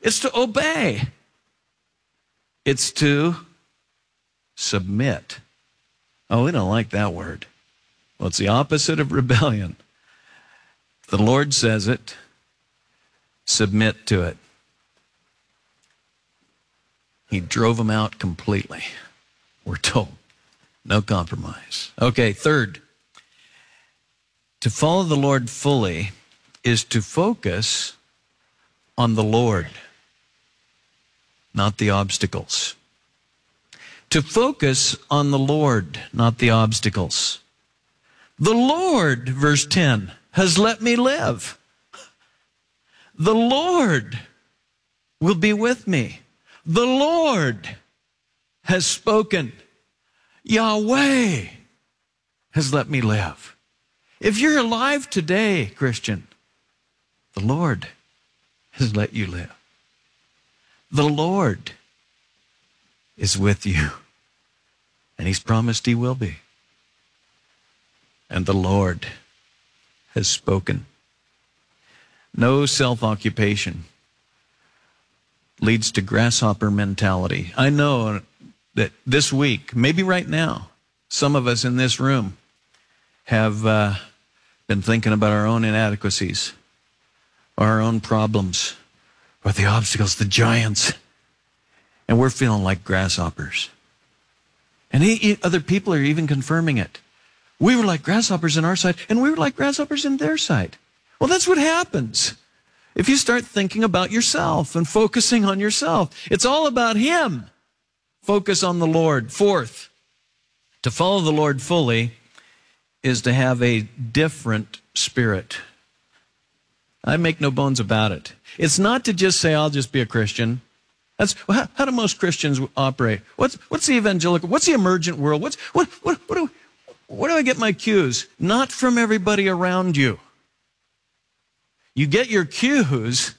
It's to obey. It's to submit. Oh, we don't like that word. Well, it's the opposite of rebellion. If the Lord says it, submit to it. He drove them out completely, we're told. No compromise. Okay, third, to follow the Lord fully is to focus on the Lord, not the obstacles. To focus on the Lord, not the obstacles. The Lord, verse 10, has let me live. The Lord will be with me. The Lord has spoken. Yahweh has let me live. If you're alive today, Christian, the Lord has let you live. The Lord is with you, and He's promised He will be. And the Lord has spoken. No self-occupation leads to grasshopper mentality. I know that this week, maybe right now, some of us in this room have been thinking about our own inadequacies, our own problems, or the obstacles, the giants, and we're feeling like grasshoppers. And other people are even confirming it. We were like grasshoppers in our side, and we were like grasshoppers in their side. Well, that's what happens if you start thinking about yourself and focusing on yourself. It's all about Him. Focus on the Lord. Fourth, to follow the Lord fully is to have a different spirit. I make no bones about it. It's not to just say, I'll just be a Christian. How do most Christians operate? What's the evangelical? What's the emergent world? Where do I get my cues? Not from everybody around you. You get your cues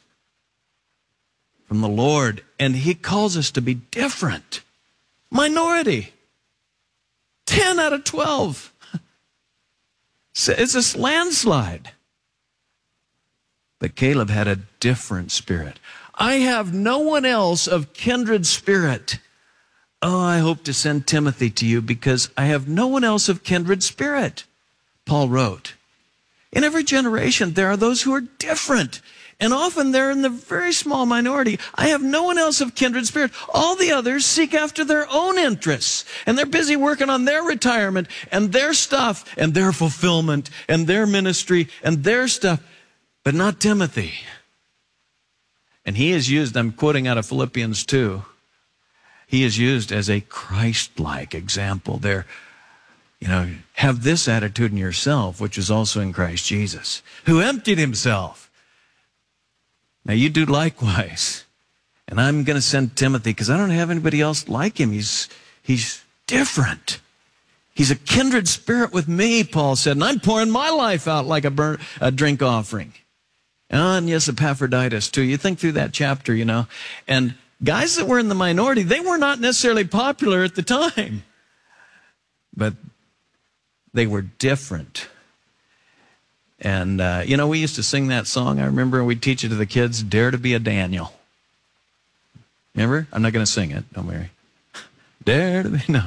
from the Lord, and He calls us to be different. Minority. 10 out of 12. It's a landslide. But Caleb had a different spirit. I have no one else of kindred spirit. Oh, I hope to send Timothy to you because I have no one else of kindred spirit, Paul wrote. In every generation, there are those who are different. And often they're in the very small minority. I have no one else of kindred spirit. All the others seek after their own interests. And they're busy working on their retirement and their stuff and their fulfillment and their ministry and their stuff. But not Timothy. And he is used, I'm quoting out of Philippians 2, he is used as a Christ-like example there. Have this attitude in yourself, which is also in Christ Jesus, who emptied Himself. Now you do likewise. And I'm going to send Timothy because I don't have anybody else like him. He's different. He's a kindred spirit with me, Paul said, and I'm pouring my life out like a drink offering. And yes, Epaphroditus too. You think through that chapter, And guys that were in the minority, they were not necessarily popular at the time. But they were different. And, we used to sing that song. I remember we'd teach it to the kids, Dare to be a Daniel. Remember? I'm not going to sing it. Don't worry. Dare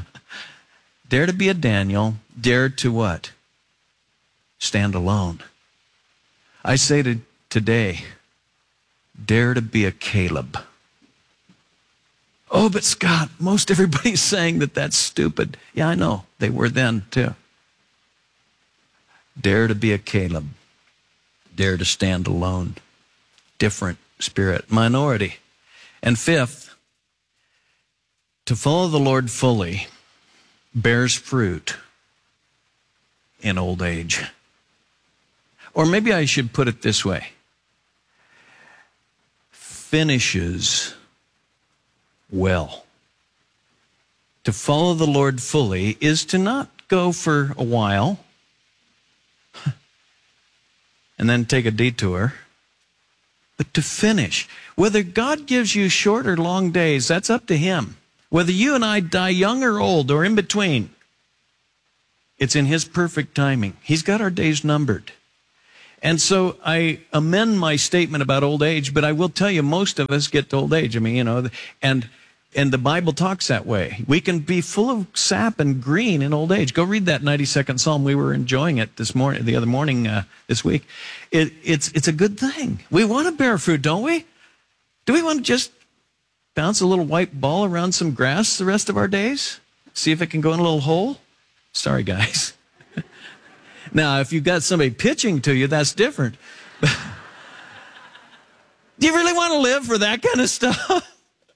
to be a Daniel. Dare to what? Stand alone. I say today, dare to be a Caleb. Oh, but Scott, most everybody's saying that that's stupid. Yeah, I know. They were then, too. Dare to be a Caleb. Dare to stand alone. Different spirit. Minority. And fifth, to follow the Lord fully bears fruit in old age. Or maybe I should put it this way. Finishes well. To follow the Lord fully is to not go for a while and then take a detour, but to finish. Whether God gives you short or long days, that's up to Him. Whether you and I die young or old or in between, it's in His perfect timing. He's got our days numbered. And so I amend my statement about old age, but I will tell you, most of us get to old age. I mean, and the Bible talks that way. We can be full of sap and green in old age. Go read that 92nd Psalm. We were enjoying it the other morning, this week. It's a good thing. We want to bear fruit, don't we? Do we want to just bounce a little white ball around some grass the rest of our days? See if it can go in a little hole? Sorry, guys. Now, if you've got somebody pitching to you, that's different. Do you really want to live for that kind of stuff?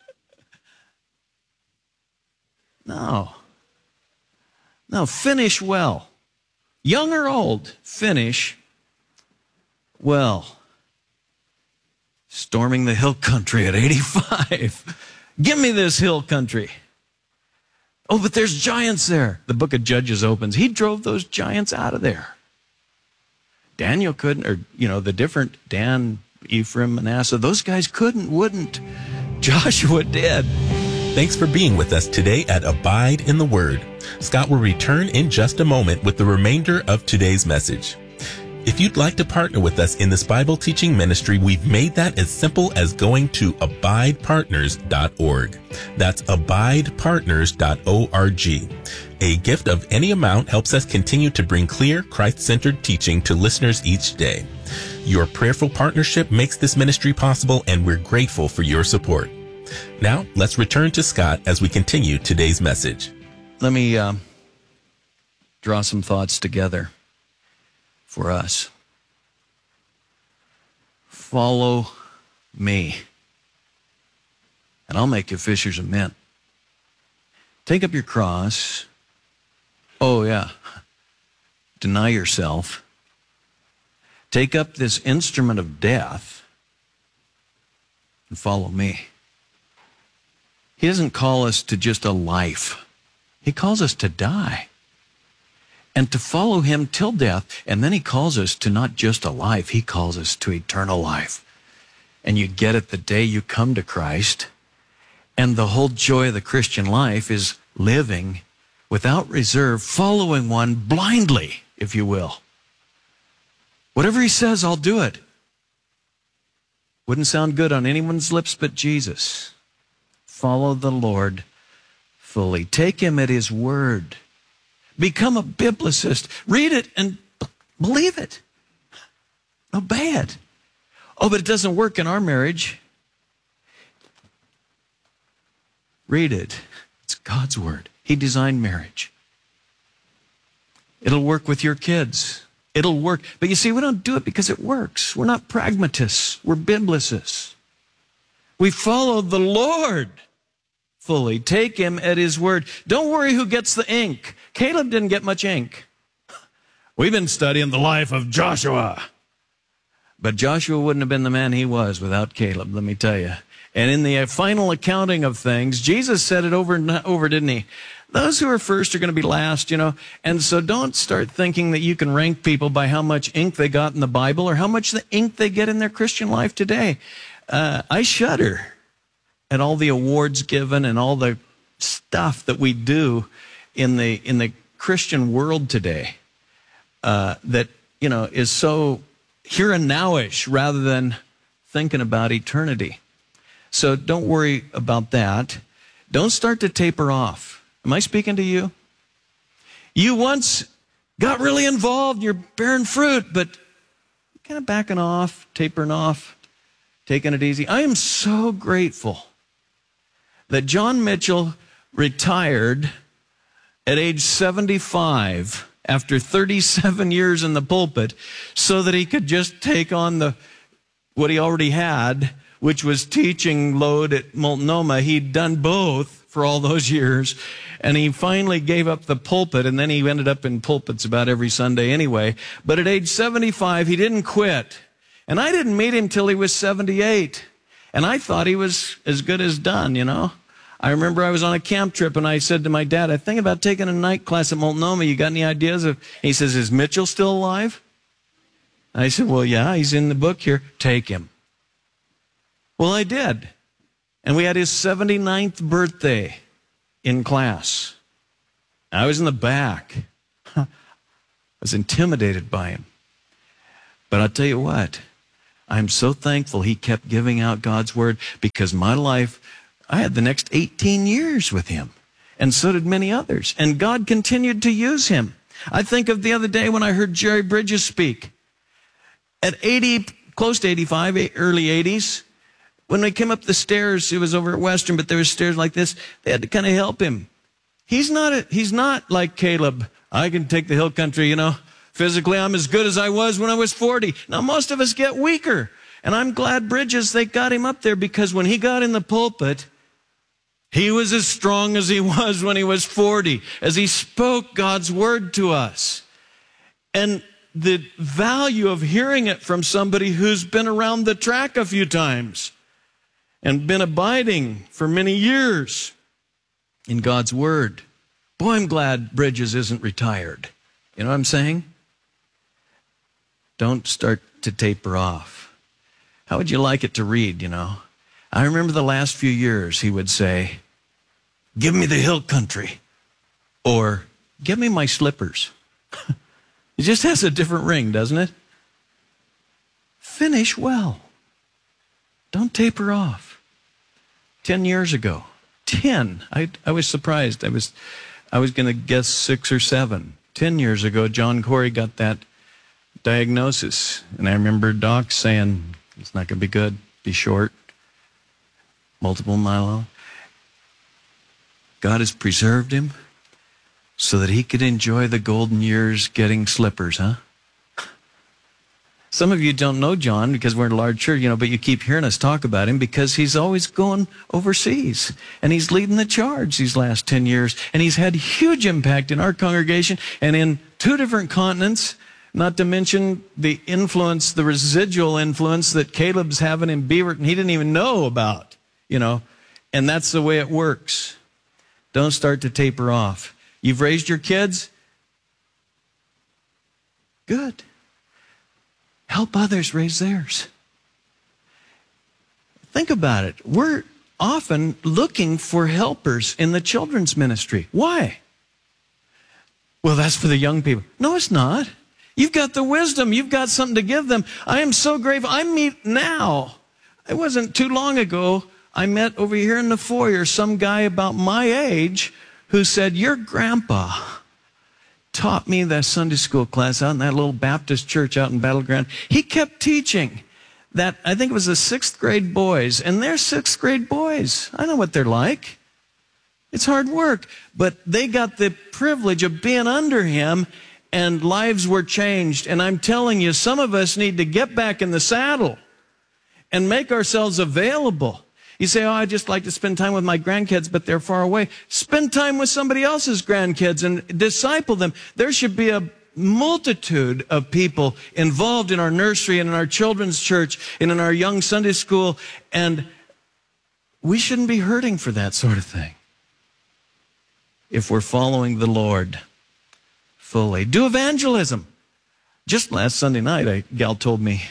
No. No, finish well. Young or old, finish well. Storming the hill country at 85. Give me this hill country. Oh, but there's giants there. The book of Judges opens. He drove those giants out of there. Daniel couldn't, or, the different Dan, Ephraim, Manasseh, those guys wouldn't. Joshua did. Thanks for being with us today at Abide in the Word. Scott will return in just a moment with the remainder of today's message. If you'd like to partner with us in this Bible teaching ministry, we've made that as simple as going to abidepartners.org. That's abidepartners.org. A gift of any amount helps us continue to bring clear, Christ-centered teaching to listeners each day. Your prayerful partnership makes this ministry possible, and we're grateful for your support. Now, let's return to Scott as we continue today's message. Let me draw some thoughts together for us. Follow me, and I'll make you fishers of men. Take up your cross. Oh, yeah. Deny yourself. Take up this instrument of death and follow me. He doesn't call us to just a life. He calls us to die and to follow him till death. And then he calls us to not just a life, he calls us to eternal life. And you get it the day you come to Christ. And the whole joy of the Christian life is living without reserve, following one blindly, if you will. Whatever he says, I'll do it. Wouldn't sound good on anyone's lips but Jesus. Follow the Lord fully. Take him at his word. Become a biblicist. Read it and believe it. Obey it. Oh, but it doesn't work in our marriage. Read it. It's God's word. He designed marriage. It'll work with your kids. It'll work. But you see, we don't do it because it works. We're not pragmatists. We're biblicists. We follow the Lord fully. Take him at his word. Don't worry who gets the ink. Caleb didn't get much ink. We've been studying the life of Joshua. But Joshua wouldn't have been the man he was without Caleb, let me tell you. And in the final accounting of things, Jesus said it over and over, didn't he? Those who are first are going to be last, And so don't start thinking that you can rank people by how much ink they got in the Bible or how much the ink they get in their Christian life today. I shudder at all the awards given and all the stuff that we do in the Christian world today that, is so here and nowish rather than thinking about eternity. So don't worry about that. Don't start to taper off. Am I speaking to you? You once got really involved, you're bearing fruit, but kind of backing off, tapering off, taking it easy. I am so grateful that John Mitchell retired at age 75 after 37 years in the pulpit so that he could just take on what he already had, which was teaching load at Multnomah. He'd done both for all those years, and he finally gave up the pulpit, and then he ended up in pulpits about every Sunday anyway. But at age 75, he didn't quit. And I didn't meet him till he was 78. And I thought he was as good as done, I remember I was on a camp trip, and I said to my dad, I think about taking a night class at Multnomah. You got any ideas? He says, is Mitchell still alive? I said, well, yeah, he's in the book here. Take him. Well, I did. And we had his 79th birthday in class. I was in the back. I was intimidated by him. But I'll tell you what, I'm so thankful he kept giving out God's word, because my life, I had the next 18 years with him. And so did many others. And God continued to use him. I think of the other day when I heard Jerry Bridges speak. At 80, close to 85, early 80s, when we came up the stairs, it was over at Western, but there were stairs like this. They had to kind of help him. He's not like Caleb. I can take the hill country, Physically, I'm as good as I was when I was 40. Now, most of us get weaker. And I'm glad Bridges, they got him up there, because when he got in the pulpit, he was as strong as he was when he was 40, as he spoke God's word to us. And the value of hearing it from somebody who's been around the track a few times and been abiding for many years in God's word. Boy, I'm glad Bridges isn't retired. You know what I'm saying? Don't start to taper off. How would you like it to read, I remember the last few years he would say, "Give me the hill country," or "Give me my slippers." It just has a different ring, doesn't it? Finish well. Don't taper off. 10 years ago. 10. I was surprised. I was going to guess 6 or 7. 10 years ago, John Corey got that diagnosis. And I remember docs saying, it's not going to be good. Be short. Multiple myeloma. God has preserved him so that he could enjoy the golden years getting slippers, huh? Some of you don't know John because we're in a large church, but you keep hearing us talk about him because he's always going overseas. And he's leading the charge these last 10 years. And he's had huge impact in our congregation and in 2 different continents, not to mention the influence, the residual influence that Caleb's having in Beaverton he didn't even know about, And that's the way it works. Don't start to taper off. You've raised your kids? Good. Help others raise theirs. Think about it. We're often looking for helpers in the children's ministry. Why? Well, that's for the young people. No, it's not. You've got the wisdom. You've got something to give them. I am so grateful. I meet now. It wasn't too long ago. I met over here in the foyer some guy about my age who said, "Your grandpa taught me that Sunday school class out in that little Baptist church out in Battleground." He kept teaching that, I think it was the 6th grade boys, and they're 6th grade boys. I know what they're like. It's hard work, but they got the privilege of being under him, and lives were changed. And I'm telling you, some of us need to get back in the saddle and make ourselves available. You say, "Oh, I just like to spend time with my grandkids, but they're far away." Spend time with somebody else's grandkids and disciple them. There should be a multitude of people involved in our nursery and in our children's church and in our young Sunday school, and we shouldn't be hurting for that sort of thing if we're following the Lord fully. Do evangelism. Just last Sunday night, a gal told me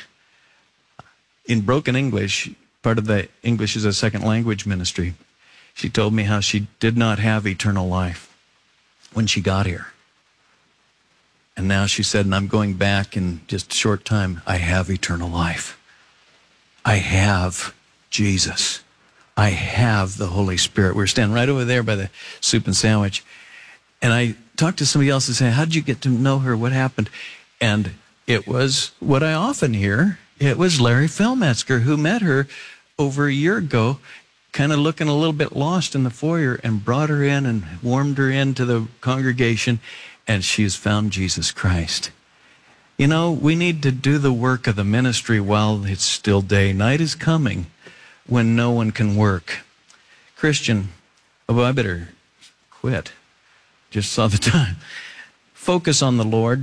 in broken English, part of the English is a second language ministry. She told me how she did not have eternal life when she got here. And now she said, "And I'm going back in just a short time. I have eternal life. I have Jesus. I have the Holy Spirit." We're standing right over there by the soup and sandwich. And I talked to somebody else and said, "How did you get to know her? What happened?" And it was what I often hear. It was Larry Felmetzger who met her over a year ago, kind of looking a little bit lost in the foyer, and brought her in and warmed her into the congregation, and she has found Jesus Christ. We need to do the work of the ministry while it's still day. Night is coming when no one can work. Christian, I better quit. Just saw the time. Focus on the Lord.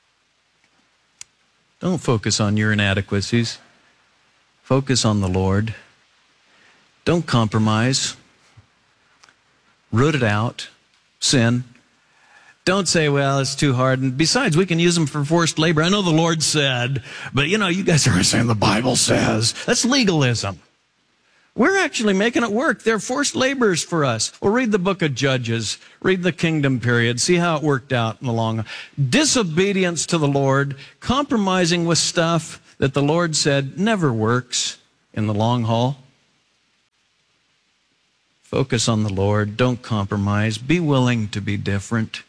Don't focus on your inadequacies. Focus on the Lord. Don't compromise. Root it out. Sin. Don't say, "Well, it's too hard." And besides, we can use them for forced labor. I know the Lord said, but you guys are saying the Bible says. That's legalism. We're actually making it work. They're forced laborers for us. Well, read the book of Judges. Read the kingdom period. See how it worked out in the long run. Disobedience to the Lord, compromising with stuff that the Lord said never works in the long haul. Focus on the Lord. Don't compromise. Be willing to be different.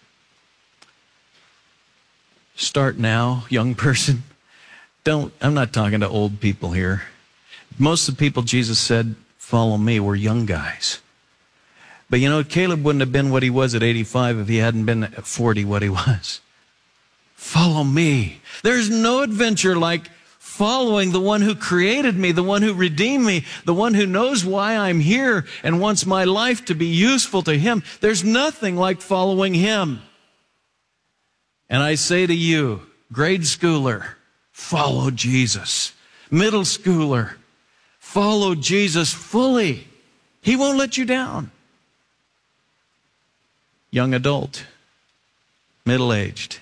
Start now, young person. I'm not talking to old people here. Most of the people Jesus said, follow me, were young guys. But you know, Caleb wouldn't have been what he was at 85 if he hadn't been at 40 what he was. Follow me. There's no adventure like following the one who created me, the one who redeemed me, the one who knows why I'm here and wants my life to be useful to him. There's nothing like following him. And I say to you, grade schooler, follow Jesus. Middle schooler, follow Jesus fully. He won't let you down. Young adult, middle-aged.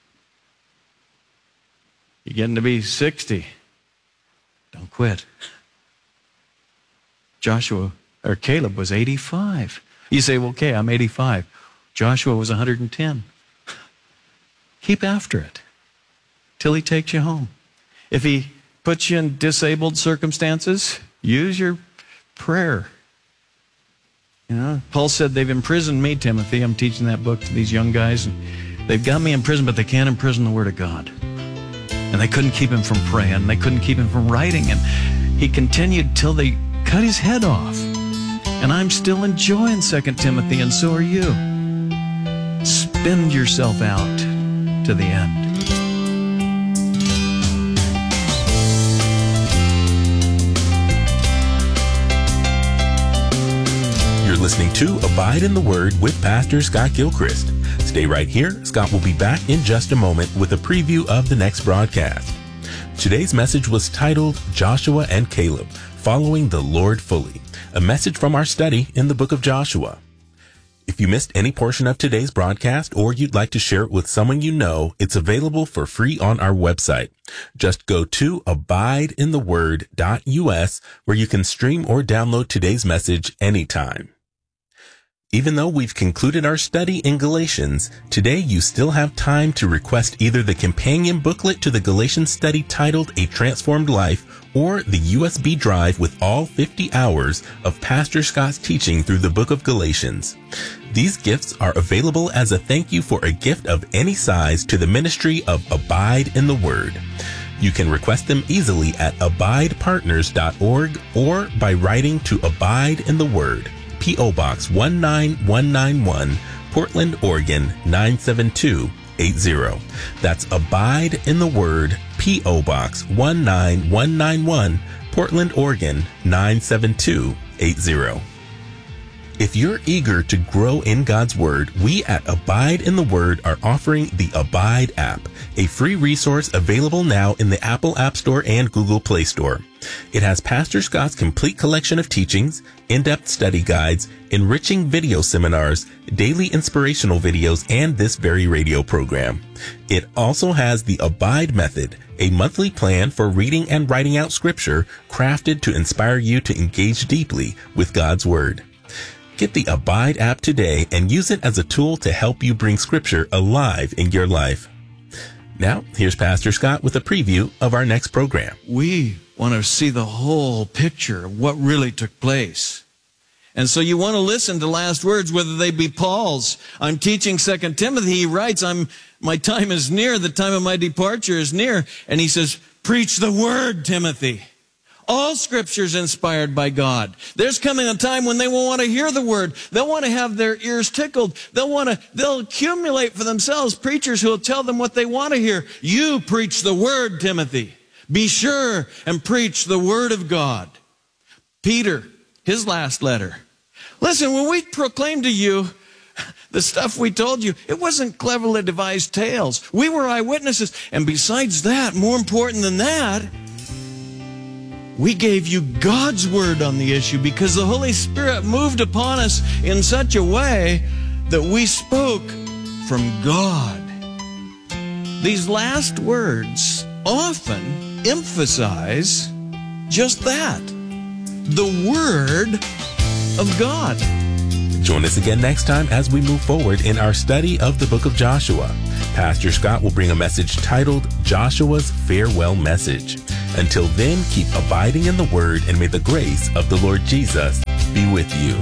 You're getting to be 60. Don't quit. Caleb was 85. You say, well, okay, I'm 85. Joshua was 110. Keep after it till he takes you home. If he puts you in disabled circumstances, use your prayer. You know, Paul said they've imprisoned me, Timothy. I'm teaching that book to these young guys. And they've got me in prison, but they can't imprison the Word of God. And they couldn't keep him from praying. They couldn't keep him from writing. And he continued till they cut his head off. And I'm still enjoying 2 Timothy, and so are you. Spend yourself out to the end. You're listening to Abide in the Word with Pastor Scott Gilchrist. Stay right here. Scott will be back in just a moment with a preview of the next broadcast. Today's message was titled Joshua and Caleb, Following the Lord Fully, a message from our study in the book of Joshua. If you missed any portion of today's broadcast or you'd like to share it with someone you know, it's available for free on our website. Just go to abideintheword.us where you can stream or download today's message anytime. Even though we've concluded our study in Galatians, today you still have time to request either the companion booklet to the Galatians study titled A Transformed Life or the USB drive with all 50 hours of Pastor Scott's teaching through the book of Galatians. These gifts are available as a thank you for a gift of any size to the ministry of Abide in the Word. You can request them easily at abidepartners.org or by writing to Abide in the Word, P.O. Box 19191, Portland, Oregon 97280. That's Abide in the Word, P.O. Box 19191, Portland, Oregon 97280. If you're eager to grow in God's Word, we at Abide in the Word are offering the Abide app, a free resource available now in the Apple App Store and Google Play Store. It has Pastor Scott's complete collection of teachings, in-depth study guides, enriching video seminars, daily inspirational videos, and this very radio program. It also has the Abide Method, a monthly plan for reading and writing out Scripture crafted to inspire you to engage deeply with God's Word. Get the Abide app today and use it as a tool to help you bring Scripture alive in your life. Now, here's Pastor Scott with a preview of our next program. We want to see the whole picture of what really took place. And so you want to listen to last words, whether they be Paul's. I'm teaching 2 Timothy. He writes, my time is near. The time of my departure is near. And he says, preach the word, Timothy. All Scripture is inspired by God. There's coming a time when they won't want to hear the word. They'll want to have their ears tickled. They'll accumulate for themselves preachers who will tell them what they want to hear. You preach the word, Timothy. Be sure and preach the word of God. Peter, his last letter. Listen, when we proclaim to you the stuff we told you, it wasn't cleverly devised tales. We were eyewitnesses. And besides that, more important than that, we gave you God's word on the issue because the Holy Spirit moved upon us in such a way that we spoke from God. These last words often emphasize just that. the Word of God. Join us again next time as we move forward in our study of the book of Joshua. Pastor Scott will bring a message titled Joshua's Farewell Message. Until then, keep abiding in the Word, and may the grace of the Lord Jesus be with you.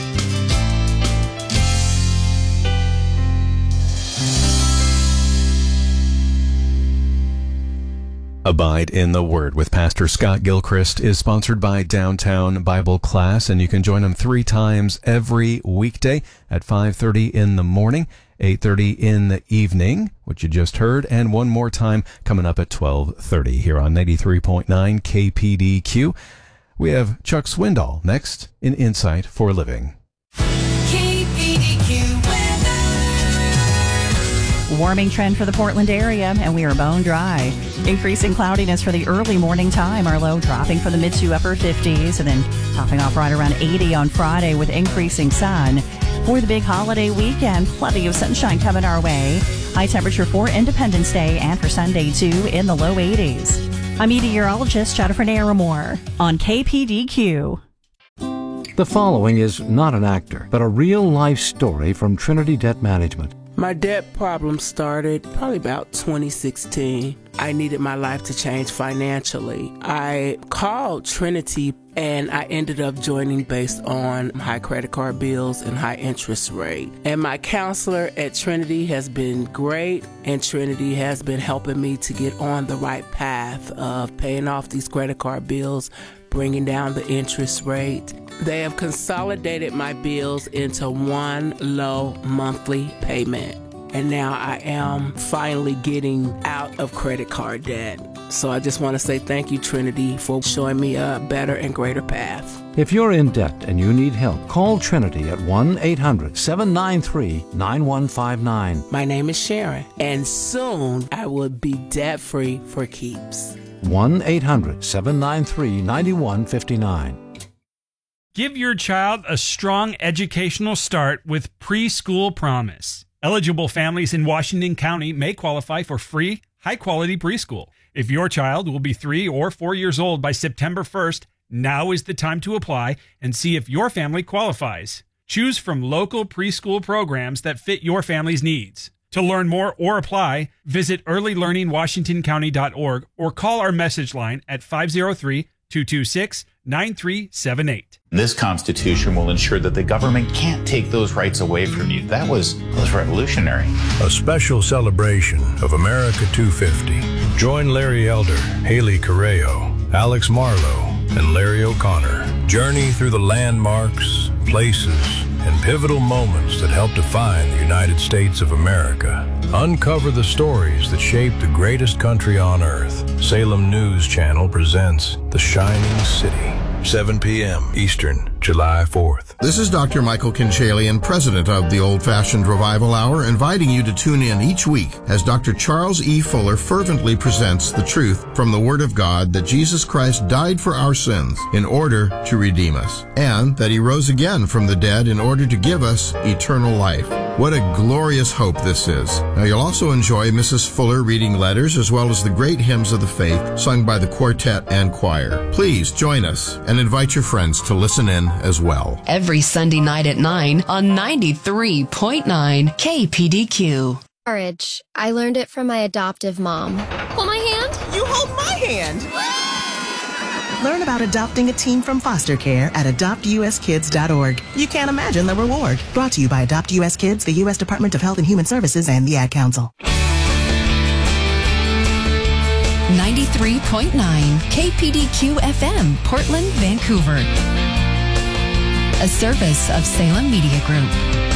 Abide in the Word with Pastor Scott Gilchrist is sponsored by Downtown Bible Class, and you can join them 3 times every weekday at 5:30 in the morning, 8:30 in the evening, which you just heard, and one more time coming up at 12:30 here on 93.9 KPDQ. We have Chuck Swindoll next in Insight for Living. Warming trend for the Portland area, and we are bone dry. Increasing cloudiness for the early morning time. Our low dropping for the mid to upper 50s, and then topping off right around 80 on Friday with increasing sun. For the big holiday weekend, plenty of sunshine coming our way. High temperature for Independence Day and for Sunday, too, in the low 80s. I'm meteorologist Jennifer Naramore on KPDQ. The following is not an actor, but a real-life story from Trinity Debt Management. My debt problem started probably about 2016. I needed my life to change financially. I called Trinity and I ended up joining based on high credit card bills and high interest rate. And my counselor at Trinity has been great, and Trinity has been helping me to get on the right path of paying off these credit card bills, bringing down the interest rate. They have consolidated my bills into one low monthly payment. And now I am finally getting out of credit card debt. So I just want to say thank you, Trinity, for showing me a better and greater path. If you're in debt and you need help, call Trinity at 1-800-793-9159. My name is Sharon, and soon I will be debt-free for keeps. 1-800-793-9159. Give your child a strong educational start with Preschool Promise. Eligible families in Washington County may qualify for free, high-quality preschool. If your child will be 3 or 4 years old by September 1st, now is the time to apply and see if your family qualifies. Choose from local preschool programs that fit your family's needs. To learn more or apply, visit earlylearningwashingtoncounty.org or call our message line at 503-226-9378. This Constitution will ensure that the government can't take those rights away from you. That was revolutionary. A special celebration of America 250. Join Larry Elder, Haley Correo, Alex Marlowe, and Larry O'Connor. Journey through the landmarks, places, and pivotal moments that help define the United States of America. Uncover the stories that shaped the greatest country on earth. Salem News Channel presents The Shining City. 7 p.m. Eastern, July 4th. This is Dr. Michael Kinchalian, president of the Old Fashioned Revival Hour, inviting you to tune in each week as Dr. Charles E. Fuller fervently presents the truth from the Word of God that Jesus Christ died for our sins in order to redeem us, and that He rose again from the dead in order to give us eternal life. What a glorious hope this is. Now, you'll also enjoy Mrs. Fuller reading letters as well as the great hymns of the faith sung by the quartet and choir. Please join us and invite your friends to listen in as well. Every Sunday night at 9 on 93.9 KPDQ. Courage. I learned it from my adoptive mom. Hold my hand. You hold my hand. Learn about adopting a teen from foster care at adoptuskids.org. You can't imagine the reward. Brought to you by Adopt U.S. Kids, the U.S. Department of Health and Human Services, and the Ad Council. 93.9 KPDQ FM, Portland, Vancouver. A service of Salem Media Group.